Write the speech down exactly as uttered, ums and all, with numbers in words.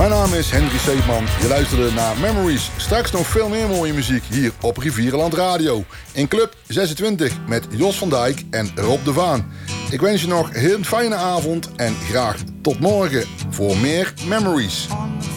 Mijn naam is Henry Seepman. Je luisterde naar Memories. Straks nog veel meer mooie muziek hier op Rivierenland Radio. In Club zesentwintig met Jos van Dijk en Rob de Vaan. Ik wens je nog een heel fijne avond en graag tot morgen voor meer Memories.